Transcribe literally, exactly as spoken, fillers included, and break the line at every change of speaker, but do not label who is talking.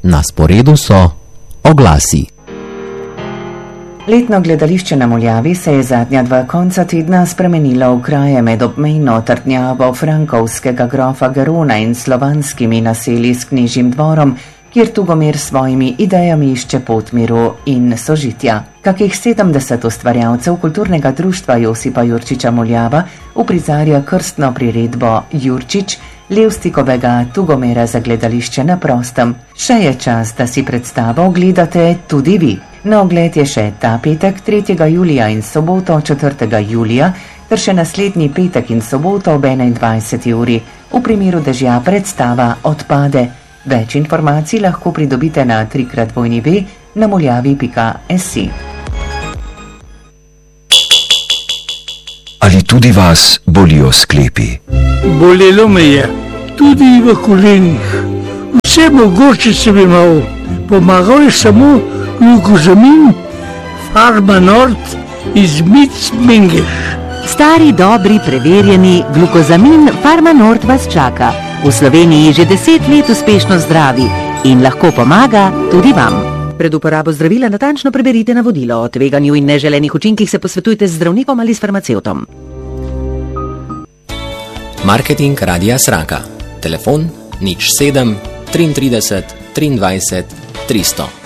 Na sporedu so oglasi.
Letno gledališče na Muljavi se je zadnja dva konca tedna spremenilo v kraje med obmejno trdnjavo frankovskega grofa Garona in slovanskimi naselji s knežjim dvorom, kjer Tugomir s svojimi idejami išče pot miru in sožitja. Kakih sedemdeset ustvarjalcev kulturnega društva Josipa Jurčiča Muljava uprizarja krstno priredbo Jurčič, Levstikovega Tugomira za gledališče na prostem. Še je čas, da si predstavo ogledate tudi vi. Na ogled je še ta petek tretjega julija in soboto četrtega julija, ter še naslednji petek in soboto ob enaindvajseti uri. V primeru dežja predstava odpade. Več informacij lahko pridobite na trikrat dvojni ve na muljavi pika si.
Ali tudi vas bolijo sklepi?
Bolelo me je, tudi v kolenih. Vse mogoče sem imel, pomagal je samo glukozamin, Farma Nord iz Micmengeš.
Stari, dobri, preverjeni glukozamin Farma Nord vas čaka. V Sloveniji že deset let uspešno zdravi in lahko pomaga tudi vam. Pred uporabo zdravila natančno preberite navodilo. O tveganju in neželenih učinkih se posvetujte z zdravnikom ali s farmacevtom.
Marketing Radia Sraka. Telefon nič sedem triintrideset triindvajset tristo.